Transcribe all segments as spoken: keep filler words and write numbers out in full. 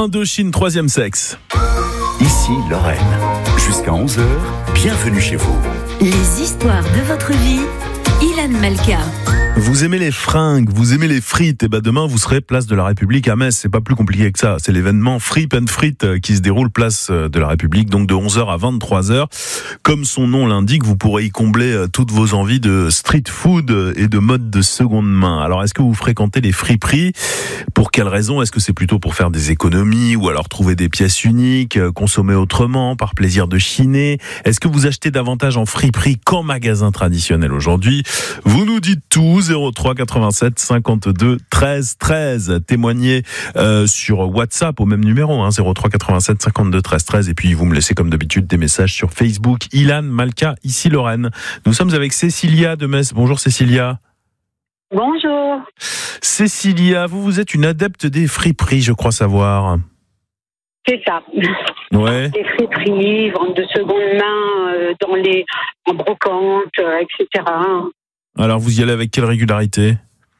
Indochine, troisième sexe. Ici Lorraine. Jusqu'à onze heures, bienvenue chez vous. Les histoires de votre vie, Ilan Malka. Vous aimez les fringues, vous aimez les frites, et ben demain vous serez place de la République à Metz. C'est pas plus compliqué que ça. C'est l'événement Fripe and Frites qui se déroule place de la République, donc de onze heures à vingt-trois heures. Comme son nom l'indique, vous pourrez y combler toutes vos envies de street food et de mode de seconde main. Alors est-ce que vous fréquentez les friperies? Pour quelles raisons? Est-ce que c'est plutôt pour faire des économies ou alors trouver des pièces uniques, consommer autrement, par plaisir de chiner? Est-ce que vous achetez davantage en friperie qu'en magasin traditionnel aujourd'hui? Vous nous dites tout. zéro trois quatre-vingt-sept cinquante-deux treize treize. Témoignez euh, sur WhatsApp au même numéro, hein, zéro trois quatre-vingt-sept cinquante-deux treize treize. Et puis vous me laissez comme d'habitude des messages sur Facebook. Ilan Malka, ici Lorraine. Nous sommes avec Cécilia de Metz. Bonjour Cécilia. Bonjour. Cécilia, vous, vous êtes une adepte des friperies, je crois savoir. C'est ça. Ouais. Les friperies, vente de seconde main, euh, dans les en brocante, euh, et cetera. Alors, vous y allez avec quelle régularité?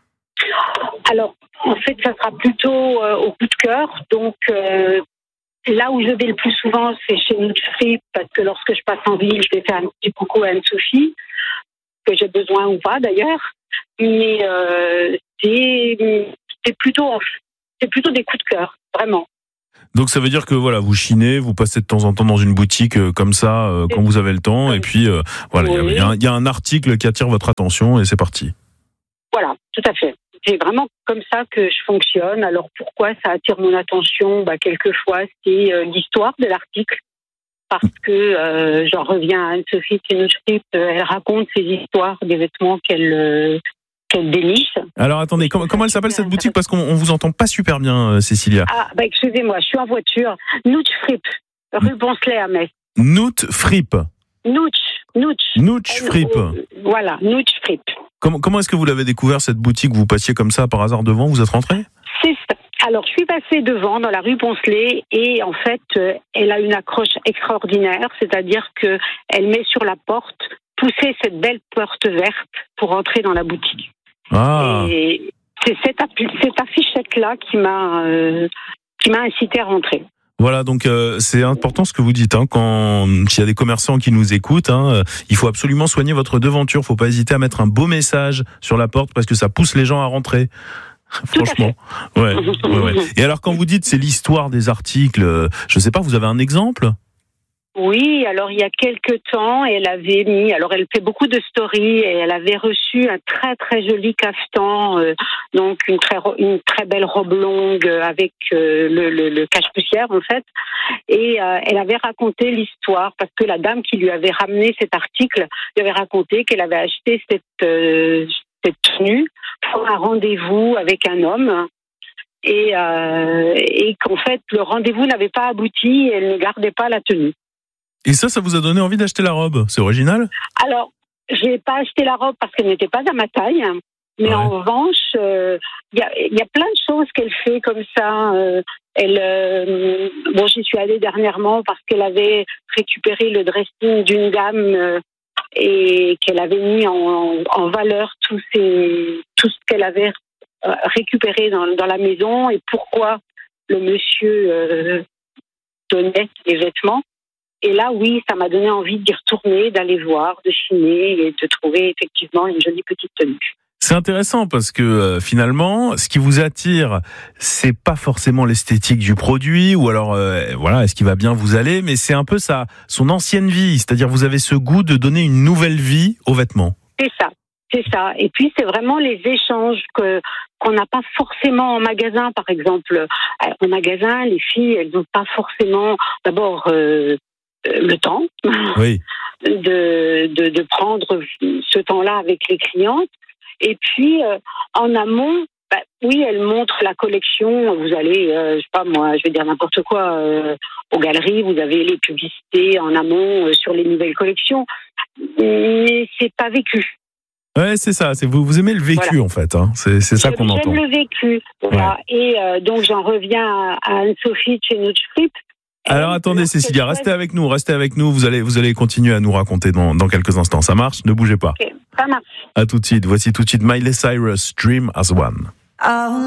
Alors, en fait, ça sera plutôt euh, au coup de cœur. Donc, euh, là où je vais le plus souvent, c'est chez Nude Fripe, parce que lorsque je passe en ville, je vais faire un petit coucou à Anne-Sophie, que j'ai besoin ou pas d'ailleurs. Mais euh, c'est, c'est, plutôt, c'est plutôt des coups de cœur, vraiment. Donc ça veut dire que voilà, vous chinez, vous passez de temps en temps dans une boutique euh, comme ça euh, quand vous avez le temps, et puis euh, voilà, il oui. y, y, y a un article qui attire votre attention et c'est parti. Voilà, tout à fait. C'est vraiment comme ça que je fonctionne. Alors pourquoi ça attire mon attention? Bah, quelquefois c'est euh, l'histoire de l'article, parce que euh, j'en reviens à Anne-Sophie Tenostrip, euh, elle raconte ses histoires des vêtements qu'elle euh, qu'elle déniche. Alors attendez, comment, comment elle s'appelle cette boutique? Parce qu'on on vous entend pas super bien, euh, Cécilia. Ah bah excusez-moi, je suis en voiture. Nude Fripe, rue Boncelet à Metz. Nude Fripe. Nude, Nude. Nude Fripe. Voilà, Nude Fripe. Comment, comment est-ce que vous l'avez découvert cette boutique? Vous passiez comme ça par hasard devant, vous êtes rentré? C'est ça. Alors, je suis passée devant, dans la rue Poncelet, et en fait, euh, elle a une accroche extraordinaire, c'est-à-dire qu'elle met sur la porte, pousser cette belle porte verte pour entrer dans la boutique. Ah. Et c'est cette, cette affichette-là qui m'a, euh, qui m'a incité à rentrer. Voilà, donc euh, c'est important ce que vous dites. Hein, quand s'il y a des commerçants qui nous écoutent, hein, euh, il faut absolument soigner votre devanture. Il ne faut pas hésiter à mettre un beau message sur la porte parce que ça pousse les gens à rentrer. Franchement, ouais, ouais, ouais. Et alors, quand vous dites c'est l'histoire des articles, euh, je sais pas, vous avez un exemple? Oui, alors il y a quelques temps, elle avait mis, alors elle fait beaucoup de stories et elle avait reçu un très très joli cafetan, euh, donc une très une très belle robe longue avec euh, le, le, le cache-poussière en fait, et euh, elle avait raconté l'histoire parce que la dame qui lui avait ramené cet article lui avait raconté qu'elle avait acheté cette euh, cette tenue pour un rendez-vous avec un homme. Et, euh, et qu'en fait le rendez-vous n'avait pas abouti et elle ne gardait pas la tenue. Et ça, ça vous a donné envie d'acheter la robe? C'est original? Alors, j'ai pas acheté la robe parce qu'elle n'était pas à ma taille. Mais ouais. En revanche, il euh, y, a, y a plein de choses qu'elle fait comme ça. Euh, elle, euh, bon, j'y suis allée dernièrement parce qu'elle avait récupéré le dressing d'une dame euh, et qu'elle avait mis en, en, en valeur tout, ces, tout ce qu'elle avait euh, récupéré dans, dans la maison et pourquoi le monsieur euh, donnait les vêtements. Et là, oui, ça m'a donné envie d'y retourner, d'aller voir, de chiner et de trouver effectivement une jolie petite tenue. C'est intéressant parce que euh, finalement, ce qui vous attire, c'est pas forcément l'esthétique du produit ou alors, euh, voilà, est-ce qu'il va bien vous aller, mais c'est un peu sa, son ancienne vie, c'est-à-dire vous avez ce goût de donner une nouvelle vie aux vêtements. C'est ça, c'est ça. Et puis c'est vraiment les échanges que qu'on n'a pas forcément en magasin, par exemple. En magasin, les filles, elles n'ont pas forcément, d'abord. Euh, le temps oui. de, de, de prendre ce temps-là avec les clientes. Et puis, euh, en amont, bah, oui, elle montre la collection. Vous allez, euh, je sais pas moi, je vais dire n'importe quoi, euh, aux galeries, vous avez les publicités en amont euh, sur les nouvelles collections. Mais c'est pas vécu. Ouais, c'est ça. C'est, vous, vous aimez le vécu, voilà. En fait. Hein. C'est, c'est ça qu'on j'aime entend. J'aime le vécu. Voilà. Ouais. Et euh, donc, j'en reviens à, à Anne-Sophie de chez Nude Fripe. Alors attendez Cécilia, restez avec nous, restez avec nous, vous allez, vous allez continuer à nous raconter dans, dans quelques instants, ça marche? Ne bougez pas. Ok, ça marche. À tout de suite, voici tout de suite Miley Cyrus, Dream as One.